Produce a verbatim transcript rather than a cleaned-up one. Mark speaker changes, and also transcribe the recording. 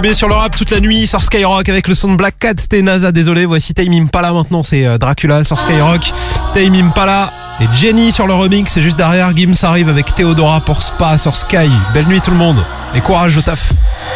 Speaker 1: Premier sur le rap toute la nuit sur Skyrock avec le son de Black Cat. C'était NASA, désolé. Voici Tame Impala maintenant. C'est Dracula sur Skyrock. Tame Impala et Jenny sur le remix. C'est juste derrière. Gims arrive avec Theodora pour Spa sur Sky. Belle nuit tout le monde. Et courage au taf.